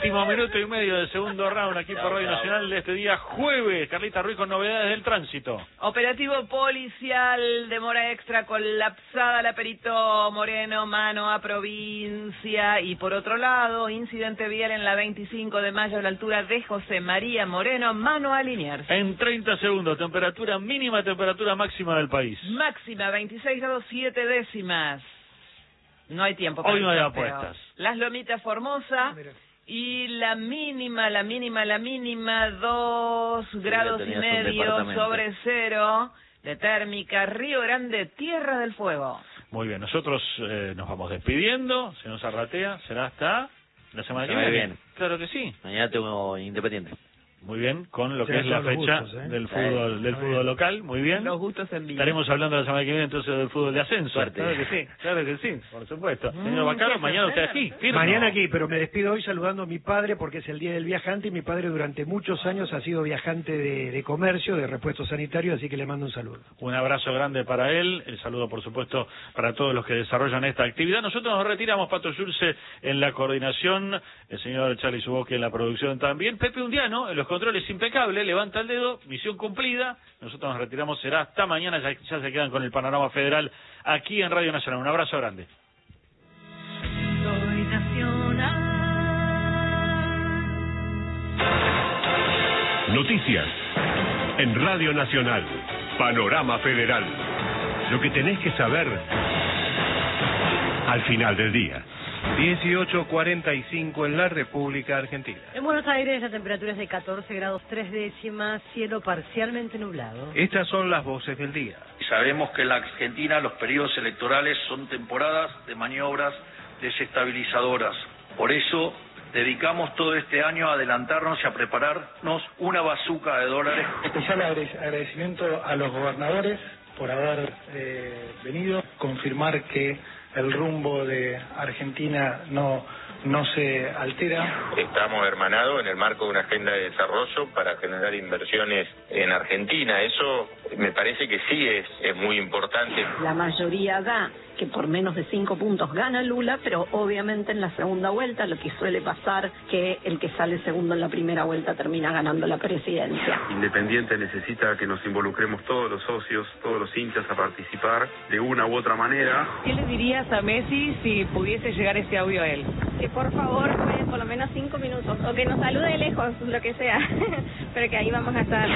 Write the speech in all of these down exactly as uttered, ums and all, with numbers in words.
Último minuto y medio del segundo round aquí por Radio Nacional de este día jueves. Carlita Ruiz con novedades del tránsito. Operativo policial, demora extra, colapsada la Perito Moreno, mano a provincia. Y por otro lado, incidente vial en la veinticinco de mayo a la altura de José María Moreno, mano a alinearse. En treinta segundos, temperatura mínima, temperatura máxima del país. Máxima, veintiséis grados siete décimas. No hay tiempo para hoy no hay eso, apuestas. Las Lomitas Formosa. Mira. Y la mínima, la mínima, la mínima, dos grados y medio sobre cero de térmica. Río Grande, Tierra del Fuego. Muy bien, nosotros eh, nos vamos despidiendo. Señor Zarratea, será hasta la semana que viene. Bien. Claro que sí. Mañana tengo Independiente. Muy bien, con lo que Sí, es la los fecha gustos, ¿eh? del fútbol del fútbol local, muy bien. Los gustos en vivo. Estaremos hablando la semana que viene entonces del fútbol de ascenso. Suerte. Claro que sí, claro que sí, por supuesto. Mm, Señor Bacaro, qué mañana usted placer. aquí, firme. Mañana aquí, pero me despido hoy saludando a mi padre porque es el Día del Viajante y mi padre durante muchos años ha sido viajante de, de comercio, de repuestos sanitarios, así que le mando un saludo. Un abrazo grande para él, el saludo por supuesto para todos los que desarrollan esta actividad. Nosotros nos retiramos, Pato Yulce en la coordinación, el señor Charlie Suboque en la producción también. Pepe Undiano en los controles impecable, levanta el dedo, misión cumplida. Nosotros nos retiramos, será hasta mañana, ya, ya se quedan con el panorama federal aquí en Radio Nacional. Un abrazo grande. Soy nacional. Noticias en Radio Nacional. Panorama Federal. Lo que tenés que saber al final del día. dieciocho cuarenta y cinco en la República Argentina. En Buenos Aires la temperatura es de catorce grados tres décimas, cielo parcialmente nublado. Estas son las voces del día. Sabemos que en la Argentina los periodos electorales son temporadas de maniobras desestabilizadoras. Por eso dedicamos todo este año a adelantarnos y a prepararnos una bazuca de dólares. Especial agradecimiento a los gobernadores por haber eh, venido, confirmar que el rumbo de Argentina no, no se altera. Estamos hermanados en el marco de una agenda de desarrollo para generar inversiones en Argentina. Eso me parece que sí es, es muy importante. La mayoría da que por menos de cinco puntos gana Lula, pero obviamente en la segunda vuelta lo que suele pasar que el que sale segundo en la primera vuelta termina ganando la presidencia. Independiente necesita que nos involucremos todos los socios, todos los hinchas a participar de una u otra manera. ¿Qué le dirías a Messi si pudiese llegar este audio a él? Que por favor juegue por lo menos cinco minutos, o que nos salude de lejos, lo que sea, pero que ahí vamos a estar.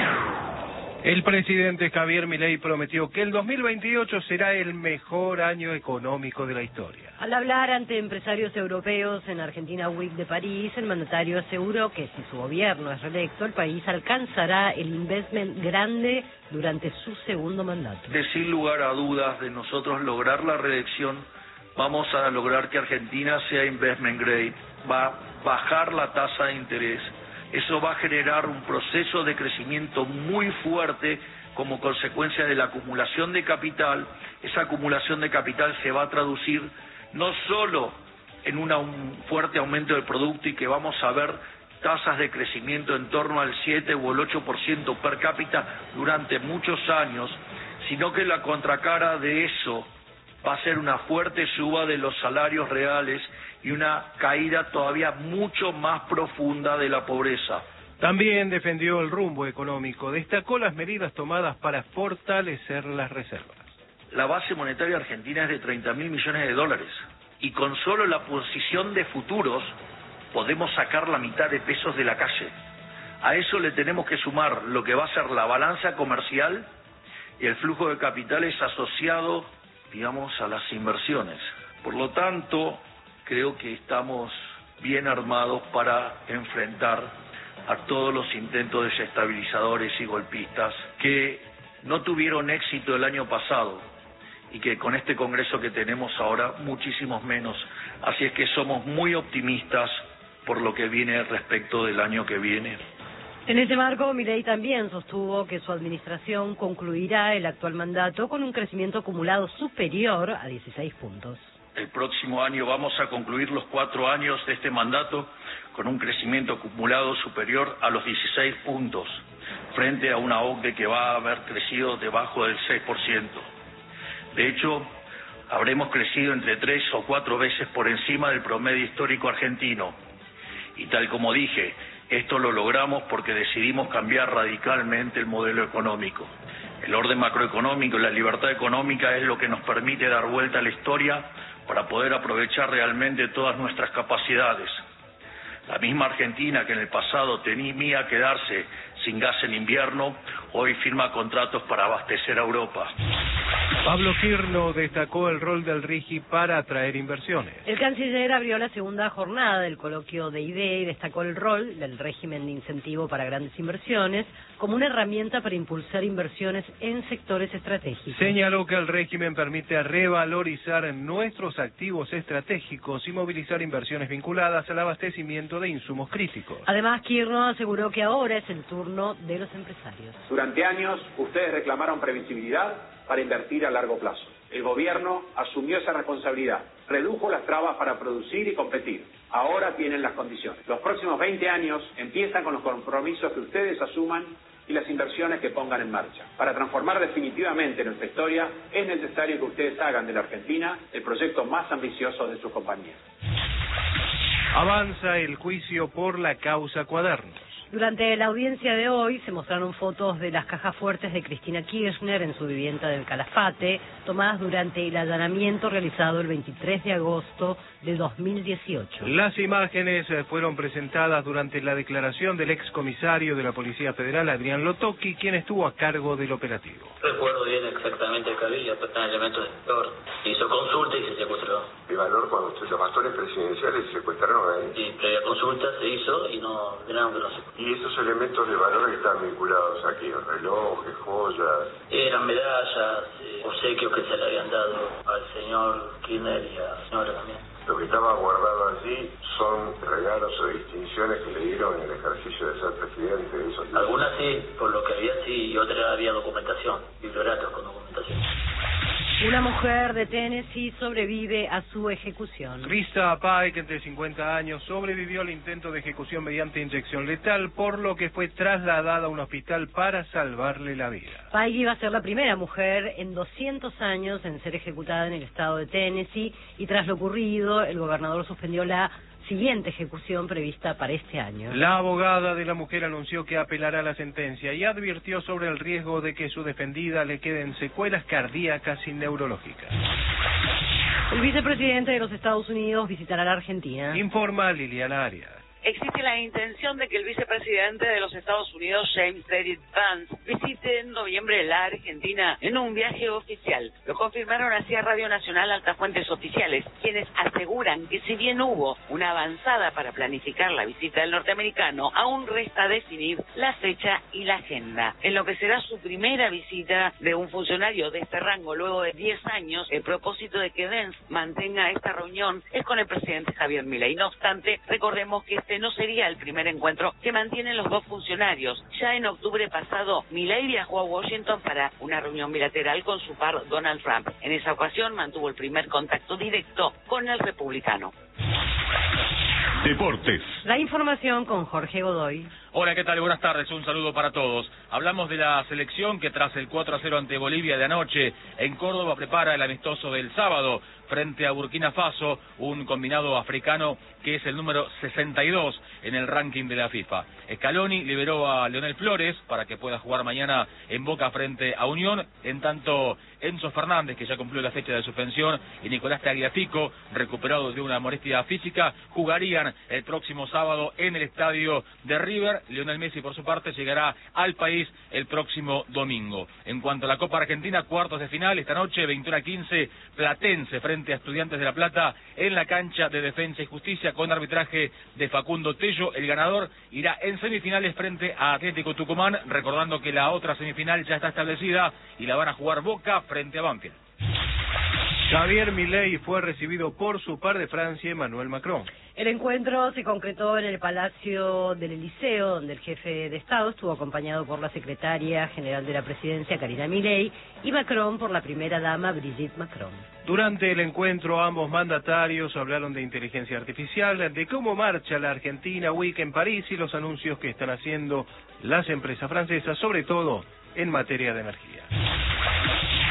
El presidente Javier Milei prometió que el dos mil veintiocho será el mejor año económico de la historia. Al hablar ante empresarios europeos en Argentina Week de París, el mandatario aseguró que si su gobierno es reelecto, el país alcanzará el investment grande durante su segundo mandato. De sin lugar a dudas de nosotros lograr la reelección, vamos a lograr que Argentina sea investment grade, va a bajar la tasa de interés. Eso va a generar un proceso de crecimiento muy fuerte como consecuencia de la acumulación de capital. Esa acumulación de capital se va a traducir no solo en una, un fuerte aumento del producto y que vamos a ver tasas de crecimiento en torno al siete o el ocho por ciento per cápita durante muchos años, sino que la contracara de eso va a ser una fuerte suba de los salarios reales y una caída todavía mucho más profunda de la pobreza. También defendió el rumbo económico, destacó las medidas tomadas para fortalecer las reservas. La base monetaria argentina es de treinta mil millones de dólares y con solo la posición de futuros podemos sacar la mitad de pesos de la calle. A eso le tenemos que sumar lo que va a ser la balanza comercial y el flujo de capitales asociado, digamos, a las inversiones. Por lo tanto, creo que estamos bien armados para enfrentar a todos los intentos desestabilizadores y golpistas que no tuvieron éxito el año pasado y que con este Congreso que tenemos ahora muchísimos menos. Así es que somos muy optimistas por lo que viene respecto del año que viene. En ese marco, Milei también sostuvo que su administración concluirá el actual mandato con un crecimiento acumulado superior a dieciséis puntos. El próximo año vamos a concluir los cuatro años de este mandato con un crecimiento acumulado superior a los dieciséis puntos, frente a una O C D E que va a haber crecido debajo del seis por ciento. De hecho, habremos crecido entre tres o cuatro veces por encima del promedio histórico argentino. Y tal como dije, esto lo logramos porque decidimos cambiar radicalmente el modelo económico. El orden macroeconómico y la libertad económica es lo que nos permite dar vuelta a la historia para poder aprovechar realmente todas nuestras capacidades. La misma Argentina que en el pasado temía quedarse sin gas en invierno, hoy firma contratos para abastecer a Europa. Pablo Kirno destacó el rol del RIGI para atraer inversiones. El canciller abrió la segunda jornada del coloquio de I D E y destacó el rol del régimen de incentivo para grandes inversiones como una herramienta para impulsar inversiones en sectores estratégicos. Señaló que el régimen permite revalorizar nuestros activos estratégicos y movilizar inversiones vinculadas al abastecimiento de insumos críticos. Además, Kirno aseguró que ahora es el turno de los empresarios. Durante años, ustedes reclamaron previsibilidad para invertir a largo plazo. El gobierno asumió esa responsabilidad, redujo las trabas para producir y competir. Ahora tienen las condiciones. Los próximos veinte años empiezan con los compromisos que ustedes asuman y las inversiones que pongan en marcha. Para transformar definitivamente nuestra historia, es necesario que ustedes hagan de la Argentina el proyecto más ambicioso de sus compañías. Avanza el juicio por la causa Cuadernos. Durante la audiencia de hoy se mostraron fotos de las cajas fuertes de Cristina Kirchner en su vivienda del Calafate, tomadas durante el allanamiento realizado el veintitrés de agosto de dos mil dieciocho. Las imágenes fueron presentadas durante la declaración del excomisario de la Policía Federal, Adrián Lotocki, quien estuvo a cargo del operativo. Recuerdo bien exactamente que había elementos de sector. Se hizo consulta y se secuestró. ¿De valor cuando los pastores presidenciales se secuestraron ahí? Sí, previa consulta se hizo y no ordenaron que no se... ¿Y esos elementos de valor que están vinculados aquí? ¿Relojes, joyas? Eran medallas, eh, obsequios que se le habían dado al señor Kirchner y a la señora también. Lo que estaba guardado allí son regalos o distinciones que le dieron en el ejercicio de ser presidente. Eso. Algunas sí, por lo que había sí, y otras había documentación, biblioratos con documentación. Una mujer de Tennessee sobrevive a su ejecución. Krista Pike, de cincuenta años, sobrevivió al intento de ejecución mediante inyección letal, por lo que fue trasladada a un hospital para salvarle la vida. Pike iba a ser la primera mujer en doscientos años en ser ejecutada en el estado de Tennessee, y tras lo ocurrido, el gobernador suspendió la siguiente ejecución prevista para este año. La abogada de la mujer anunció que apelará la sentencia y advirtió sobre el riesgo de que su defendida le queden secuelas cardíacas y neurológicas. El vicepresidente de los Estados Unidos visitará la Argentina. Informa Liliana Arias. Existe la intención de que el vicepresidente de los Estados Unidos, James David Vance, visite en noviembre la Argentina en un viaje oficial. Lo confirmaron así a Radio Nacional altas fuentes oficiales, quienes aseguran que si bien hubo una avanzada para planificar la visita del norteamericano, aún resta definir la fecha y la agenda. En lo que será su primera visita de un funcionario de este rango luego de diez años, el propósito de que Vance mantenga esta reunión es con el presidente Javier Milei. No obstante, recordemos que este no sería el primer encuentro que mantienen los dos funcionarios. Ya en octubre pasado, Milei viajó a Washington para una reunión bilateral con su par Donald Trump. En esa ocasión mantuvo el primer contacto directo con el republicano. Deportes. La información con Jorge Godoy. Hola, ¿qué tal? Buenas tardes, un saludo para todos. Hablamos de la selección que tras el cuatro a cero ante Bolivia de anoche en Córdoba prepara el amistoso del sábado frente a Burkina Faso, un combinado africano que es el número sesenta y dos en el ranking de la FIFA. Scaloni liberó a Leonel Flores para que pueda jugar mañana en Boca frente a Unión, en tanto Enzo Fernández, que ya cumplió la fecha de suspensión, y Nicolás Tagliafico, recuperado de una molestia física, jugarían el próximo sábado en el estadio de River. Lionel Messi, por su parte, llegará al país el próximo domingo. En cuanto a la Copa Argentina, cuartos de final, esta noche, veintiuno a quince, Platense frente a Estudiantes de La Plata en la cancha de Defensa y Justicia con arbitraje de Facundo Tello. El ganador irá en semifinales frente a Atlético Tucumán, recordando que la otra semifinal ya está establecida y la van a jugar Boca frente a Banfield. Javier Milei fue recibido por su par de Francia, Emmanuel Macron. El encuentro se concretó en el Palacio del Eliseo, donde el jefe de Estado estuvo acompañado por la secretaria general de la Presidencia, Karina Milei, y Macron por la primera dama, Brigitte Macron. Durante el encuentro, ambos mandatarios hablaron de inteligencia artificial, de cómo marcha la Argentina Week en París y los anuncios que están haciendo las empresas francesas, sobre todo en materia de energía.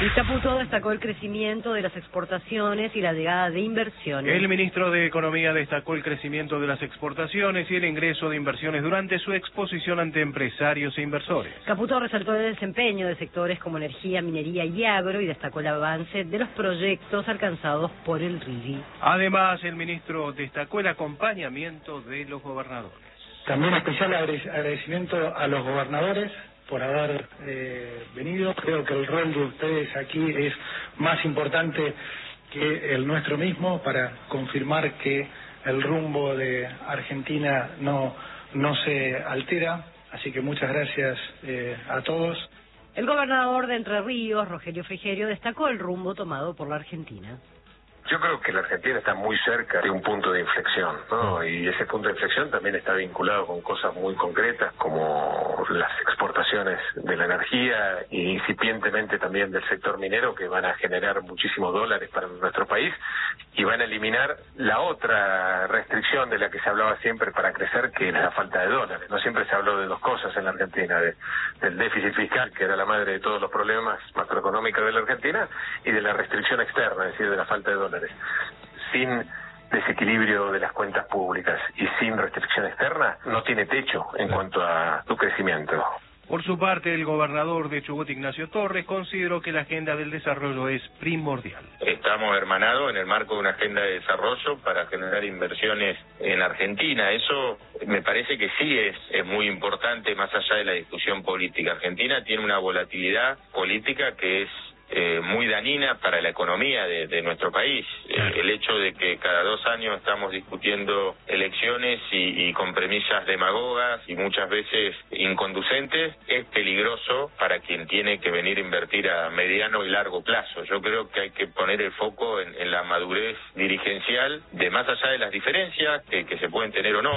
Y Caputo destacó el crecimiento de las exportaciones y la llegada de inversiones. El ministro de Economía destacó el crecimiento de las exportaciones y el ingreso de inversiones durante su exposición ante empresarios e inversores. Caputo resaltó el desempeño de sectores como energía, minería y agro y destacó el avance de los proyectos alcanzados por el R I G I. Además, el ministro destacó el acompañamiento de los gobernadores. También especial agradecimiento a los gobernadores por haber eh, venido. Creo que el rol de ustedes aquí es más importante que el nuestro mismo para confirmar que el rumbo de Argentina no, no se altera. Así que muchas gracias eh, a todos. El gobernador de Entre Ríos, Rogelio Frigerio, destacó el rumbo tomado por la Argentina. Yo creo que la Argentina está muy cerca de un punto de inflexión, ¿no? Y ese punto de inflexión también está vinculado con cosas muy concretas como las exportaciones de la energía y incipientemente también del sector minero, que van a generar muchísimos dólares para nuestro país y van a eliminar la otra restricción de la que se hablaba siempre para crecer, que es la falta de dólares. No siempre se habló de dos cosas en la Argentina, de, del déficit fiscal, que era la madre de todos los problemas macroeconómicos de la Argentina, y de la restricción externa, es decir, de la falta de dólares. Sin desequilibrio de las cuentas públicas y sin restricción externa, no tiene techo en cuanto a su crecimiento. Por su parte, el gobernador de Chubut, Ignacio Torres, consideró que la agenda del desarrollo es primordial. Estamos hermanados en el marco de una agenda de desarrollo para generar inversiones en Argentina. Eso me parece que sí es, es muy importante, más allá de la discusión política. Argentina tiene una volatilidad política que es Eh, muy dañina para la economía de, de nuestro país. Eh, el hecho de que cada dos años estamos discutiendo elecciones y, y con premisas demagogas y muchas veces inconducentes es peligroso para quien tiene que venir a invertir a mediano y largo plazo. Yo creo que hay que poner el foco en, en la madurez dirigencial, de más allá de las diferencias que, que se pueden tener o no.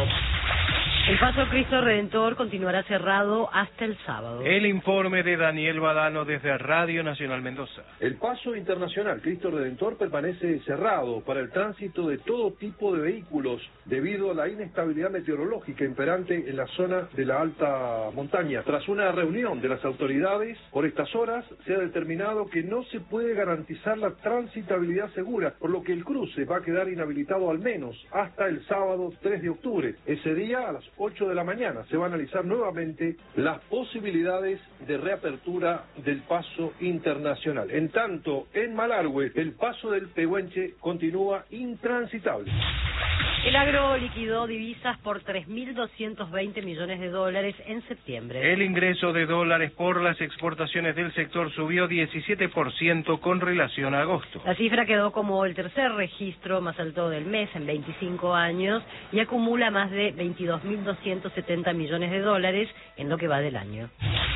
El Paso Cristo Redentor continuará cerrado hasta el sábado. El informe de Daniel Badano desde Radio Nacional Mendoza. El Paso Internacional Cristo Redentor permanece cerrado para el tránsito de todo tipo de vehículos debido a la inestabilidad meteorológica imperante en la zona de la alta montaña. Tras una reunión de las autoridades, por estas horas se ha determinado que no se puede garantizar la transitabilidad segura, por lo que el cruce va a quedar inhabilitado al menos hasta el sábado tres de octubre. Ese día, a las ocho de la mañana, se va a analizar nuevamente las posibilidades de reapertura del Paso Internacional. En tanto, en Malargüe, el paso del Pehuenche continúa intransitable. El agro liquidó divisas por tres mil doscientos veinte millones de dólares en septiembre. El ingreso de dólares por las exportaciones del sector subió diecisiete por ciento con relación a agosto. La cifra quedó como el tercer registro más alto del mes en veinticinco años y acumula más de veintidós mil doscientos setenta millones de dólares en lo que va del año.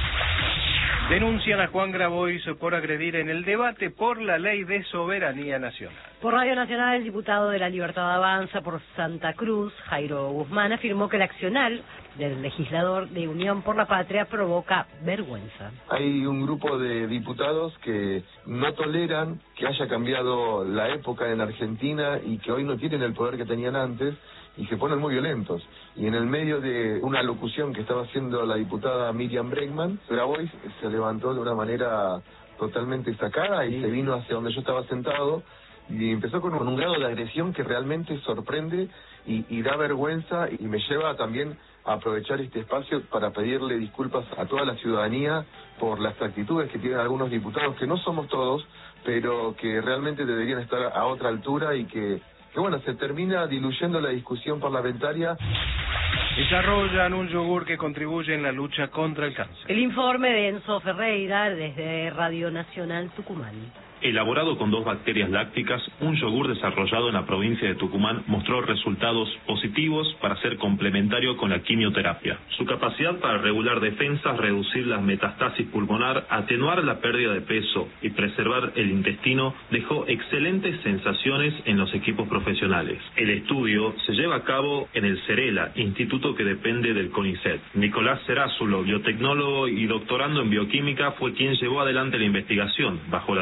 Denuncian a Juan Grabois por agredir en el debate por la ley de soberanía nacional. Por Radio Nacional, el diputado de La Libertad Avanza por Santa Cruz, Jairo Guzmán, afirmó que el accionar del legislador de Unión por la Patria provoca vergüenza. Hay un grupo de diputados que no toleran que haya cambiado la época en Argentina y que hoy no tienen el poder que tenían antes, y se ponen muy violentos. Y en el medio de una locución que estaba haciendo la diputada Miriam Bregman, Grabois se levantó de una manera totalmente sacada y se vino hacia donde yo estaba sentado y empezó con un, con un grado de agresión que realmente sorprende y, y da vergüenza, y me lleva también a aprovechar este espacio para pedirle disculpas a toda la ciudadanía por las actitudes que tienen algunos diputados, que no somos todos, pero que realmente deberían estar a otra altura y que que bueno, se termina diluyendo la discusión parlamentaria. Desarrollan un yogur que contribuye en la lucha contra el cáncer. El informe de Enzo Ferreira desde Radio Nacional Tucumán. Elaborado con dos bacterias lácticas, un yogur desarrollado en la provincia de Tucumán mostró resultados positivos para ser complementario con la quimioterapia. Su capacidad para regular defensas, reducir la metastasis pulmonar, atenuar la pérdida de peso y preservar el intestino dejó excelentes sensaciones en los equipos profesionales. El estudio se lleva a cabo en el CERELA, instituto que depende del CONICET. Nicolás Cerázulo, biotecnólogo y doctorando en bioquímica, fue quien llevó adelante la investigación bajo la dirección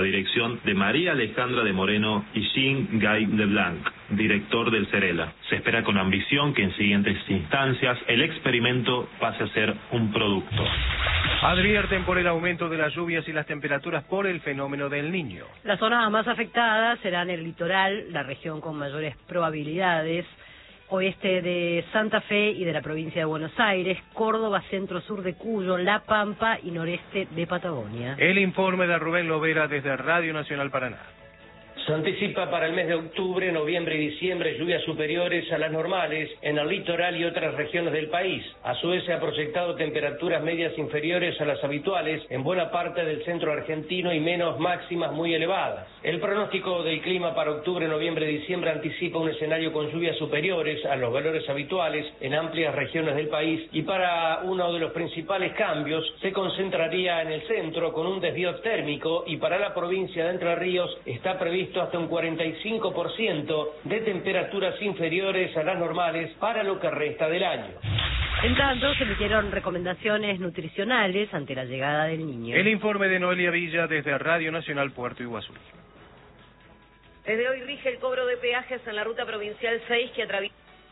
dirección de María Alejandra de Moreno y Jean Guy Leblanc, director del Cerela. Se espera con ambición que en siguientes instancias el experimento pase a ser un producto. Advierten por el aumento de las lluvias y las temperaturas por el fenómeno del Niño. Las zonas más afectadas serán el litoral, la región con mayores probabilidades, oeste de Santa Fe y de la provincia de Buenos Aires, Córdoba, centro-sur de Cuyo, La Pampa y noreste de Patagonia. El informe de Rubén Lovera desde Radio Nacional Paraná. Se anticipa para el mes de octubre, noviembre y diciembre lluvias superiores a las normales en el litoral y otras regiones del país. A su vez se ha proyectado temperaturas medias inferiores a las habituales en buena parte del centro argentino y menos máximas muy elevadas. El pronóstico del clima para octubre, noviembre y diciembre anticipa un escenario con lluvias superiores a los valores habituales en amplias regiones del país y para uno de los principales cambios se concentraría en el centro con un desvío térmico y para la provincia de Entre Ríos está previsto hasta un cuarenta y cinco por ciento de temperaturas inferiores a las normales para lo que resta del año. En tanto, se emitieron recomendaciones nutricionales ante la llegada del Niño. El informe de Noelia Villa desde Radio Nacional Puerto Iguazú. Desde hoy rige el cobro de peajes en la ruta provincial seis que atraviesa...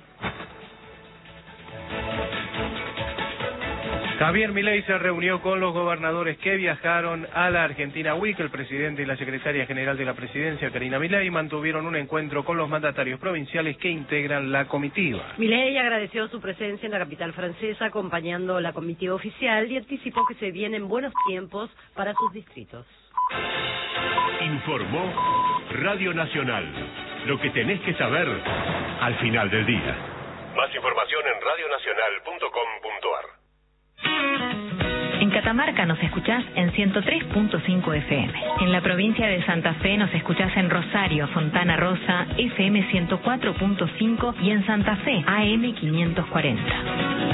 Javier Milei se reunió con los gobernadores que viajaron a la Argentina Week. El presidente y la secretaria general de la presidencia, Karina Milei, mantuvieron un encuentro con los mandatarios provinciales que integran la comitiva. Milei agradeció su presencia en la capital francesa acompañando la comitiva oficial y anticipó que se vienen buenos tiempos para sus distritos. Informó Radio Nacional. Lo que tenés que saber al final del día. Más información en radio nacional punto com punto ar. En Catamarca nos escuchás en ciento tres punto cinco F M. En la provincia de Santa Fe nos escuchás en Rosario, Fontana Rosa, F M ciento cuatro punto cinco y en Santa Fe, A M quinientos cuarenta.